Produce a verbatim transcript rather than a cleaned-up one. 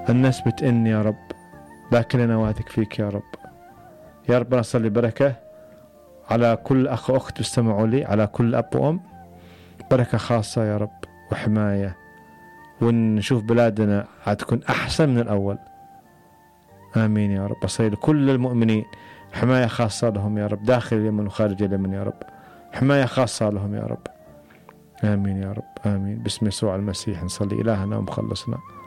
أن نثبت إن يا رب باكلنا واثق فيك يا رب. يا رب نصلي بركة على كل أخ وأخت استمعوا لي، على كل أب وأم، بركة خاصة يا رب وحماية، ونشوف بلادنا هتكون أحسن من الأول. آمين يا رب. أصلي لكل المؤمنين حماية خاصة لهم يا رب، داخل اليمن وخارج اليمن يا رب، حماية خاصة لهم يا رب. آمين يا رب. آمين. باسم يسوع المسيح نصلي إلهنا ومخلصنا.